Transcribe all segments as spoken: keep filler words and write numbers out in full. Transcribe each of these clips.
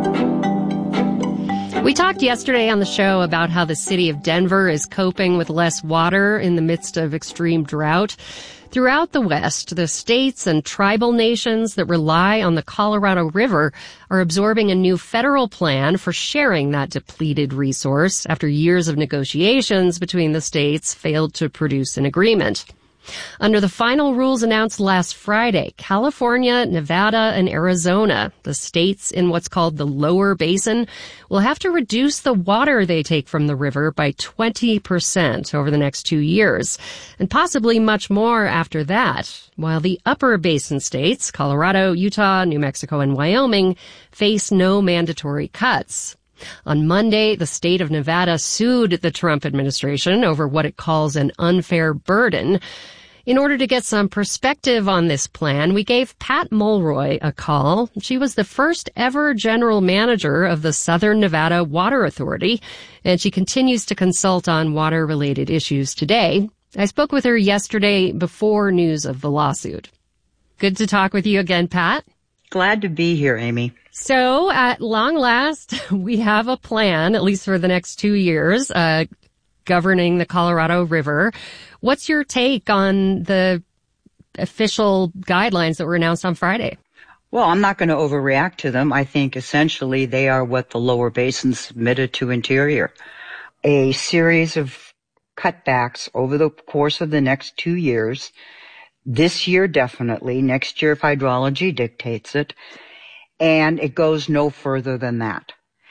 We talked yesterday on the show about how the city of Denver is coping with less water in the midst of extreme drought. Throughout the West, the states and tribal nations that rely on the Colorado River are absorbing a new federal plan for sharing that depleted resource after years of negotiations between the states failed to produce an agreement. Under the final rules announced last Friday, California, Nevada, and Arizona, the states in what's called the Lower Basin, will have to reduce the water they take from the river by twenty percent over the next two years, and possibly much more after that, while the Upper Basin states, Colorado, Utah, New Mexico, and Wyoming, face no mandatory cuts. On Monday, the state of Nevada sued the Trump administration over what it calls an unfair burden. In order to get some perspective on this plan, we gave Pat Mulroy a call. She was the first ever general manager of the Southern Nevada Water Authority, and she continues to consult on water-related issues today. I spoke with her yesterday before news of the lawsuit. Good to talk with you again, Pat. Glad to be here, Amy. So, at long last, we have a plan, at least for the next two years, uh, governing the Colorado River. What's your take on the official guidelines that were announced on Friday? Well, I'm not going to overreact to them. I think essentially they are what the lower basin submitted to Interior. A series of cutbacks over the course of the next two years. This year, definitely. Next year, if hydrology dictates it. And it goes no further than that.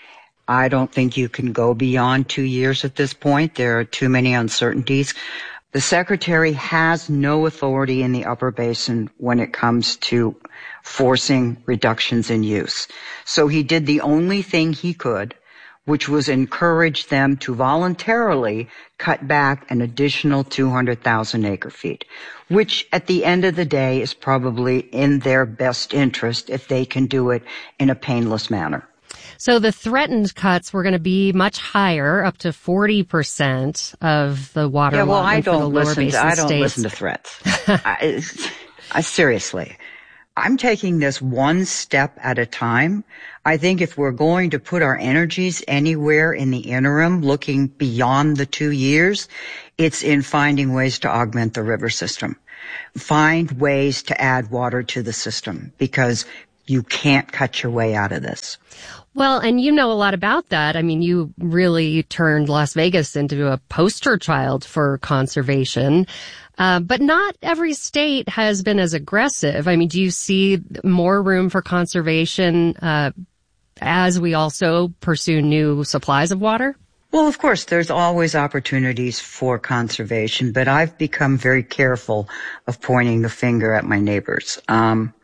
I don't think you can go beyond two years at this point. There are too many uncertainties. The Secretary has no authority in the Upper Basin when it comes to forcing reductions in use. So he did the only thing he could, which was encourage them to voluntarily cut back an additional two hundred thousand acre feet, which at the end of the day is probably in their best interest if they can do it in a painless manner. So the threatened cuts were going to be much higher, up to forty percent of the water yeah, well, allotment I don't for the lower listen basin to, I don't states. listen to threats. I, I, seriously. I'm taking this one step at a time. I think if we're going to put our energies anywhere in the interim, looking beyond the two years, it's in finding ways to augment the river system. Find ways to add water to the system, because you can't cut your way out of this. Well, and you know a lot about that. I mean, you really turned Las Vegas into a poster child for conservation. Uh, but not every state has been as aggressive. I mean, do you see more room for conservation uh, as we also pursue new supplies of water? Well, of course, there's always opportunities for conservation, but I've become very careful of pointing the finger at my neighbors. Um,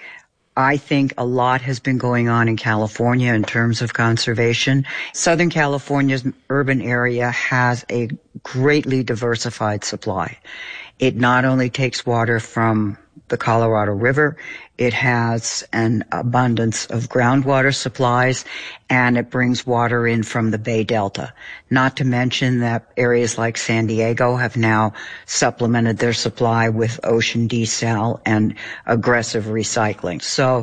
I think a lot has been going on in California in terms of conservation. Southern California's urban area has a greatly diversified supply. It not only takes water from the Colorado River, it has an abundance of groundwater supplies, and it brings water in from the Bay Delta. Not to mention that areas like San Diego have now supplemented their supply with ocean desal and aggressive recycling. So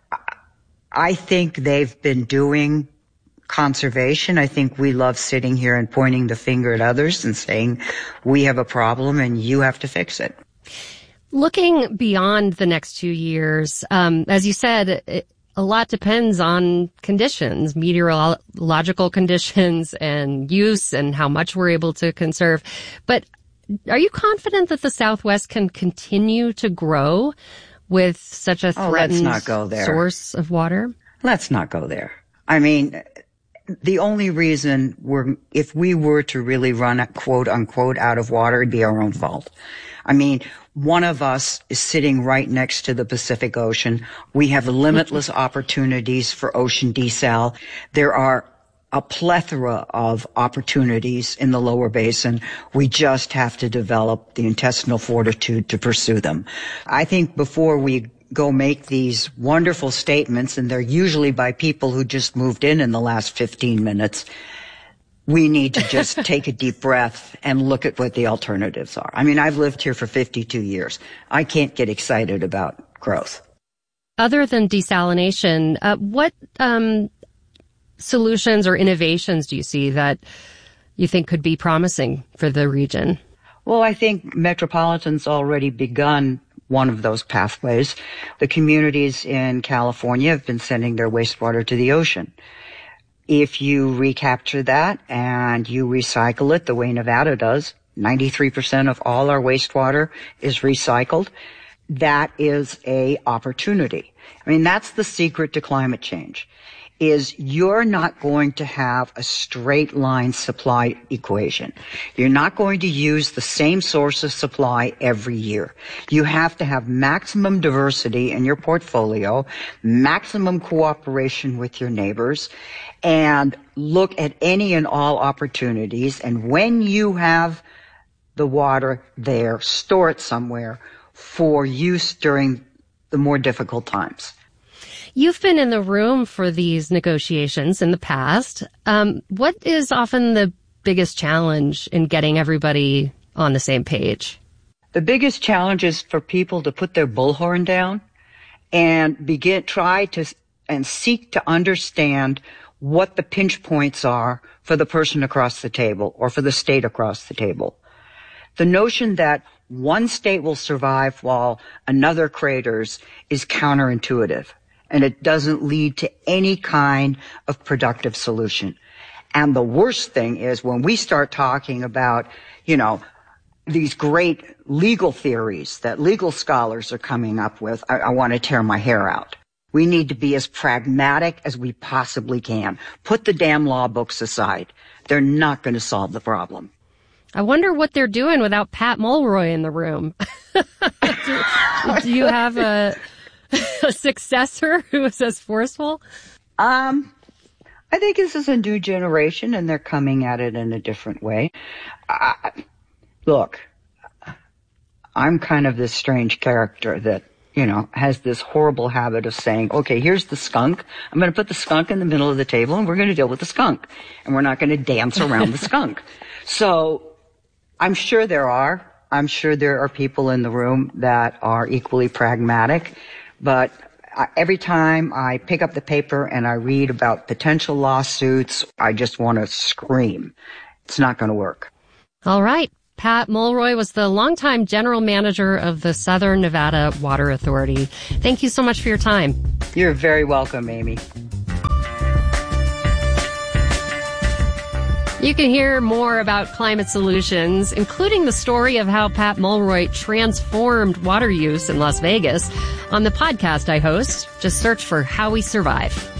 I think they've been doing conservation. I think we love sitting here and pointing the finger at others and saying, we have a problem and you have to fix it. Looking beyond the next two years, um, as you said, it, a lot depends on conditions, meteorological conditions and use and how much we're able to conserve. But are you confident that the Southwest can continue to grow with such a threatened oh, let's not go there. source of water? Let's not go there. I mean, the only reason we're, if we were to really run quote unquote out of water, it'd be our own fault. I mean, one of us is sitting right next to the Pacific Ocean. We have limitless opportunities for ocean desal. There are a plethora of opportunities in the lower basin. We just have to develop the intestinal fortitude to pursue them. I think before we go make these wonderful statements, and they're usually by people who just moved in in the last fifteen minutes, we need to just take a deep breath and look at what the alternatives are. I mean, I've lived here for fifty-two years. I can't get excited about growth. Other than desalination, uh, what um, solutions or innovations do you see that you think could be promising for the region? Well, I think Metropolitan's already begun one of those pathways. The communities in California have been sending their wastewater to the ocean. If you recapture that and you recycle it the way Nevada does, ninety-three percent of all our wastewater is recycled. That is a opportunity. I mean, that's the secret to climate change, is you're not going to have a straight line supply equation. You're not going to use the same source of supply every year. You have to have maximum diversity in your portfolio, maximum cooperation with your neighbors, and look at any and all opportunities. And when you have the water there, store it somewhere for use during the more difficult times. You've been in the room for these negotiations in the past. Um, what is often the biggest challenge in getting everybody on the same page? The biggest challenge is for people to put their bullhorn down and begin, try to, and seek to understand what the pinch points are for the person across the table or for the state across the table. The notion that one state will survive while another craters is counterintuitive, and it doesn't lead to any kind of productive solution. And the worst thing is when we start talking about, you know, these great legal theories that legal scholars are coming up with, I, I want to tear my hair out. We need to be as pragmatic as we possibly can. Put the damn law books aside. They're not going to solve the problem. I wonder what they're doing without Pat Mulroy in the room. do, do you have a, a successor who is as forceful? Um, I think this is a new generation, and they're coming at it in a different way. Uh, look, I'm kind of this strange character that, you know, has this horrible habit of saying, okay, here's the skunk. I'm going to put the skunk in the middle of the table, and we're going to deal with the skunk. And we're not going to dance around the skunk. So I'm sure there are. I'm sure there are people in the room that are equally pragmatic. But I, every time I pick up the paper and I read about potential lawsuits, I just want to scream. It's not going to work. All right. Pat Mulroy was the longtime general manager of the Southern Nevada Water Authority. Thank you so much for your time. You're very welcome, Amy. You can hear more about climate solutions, including the story of how Pat Mulroy transformed water use in Las Vegas, on the podcast I host. Just search for How We Survive.